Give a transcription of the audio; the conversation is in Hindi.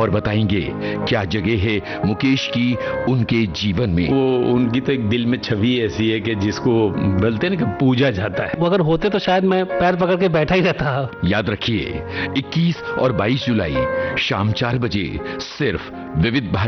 और बताएंगे क्या जगह है मुकेश की उनके जीवन में। वो उनकी तो एक दिल में छवि ऐसी है कि जिसको बोलते हैं ना कि पूजा जाता है। वो अगर होते तो शायद मैं पैर पकड़ के बैठा ही रहता। याद रखिए 21 और 22 जुलाई शाम 4 बजे सिर्फ विविध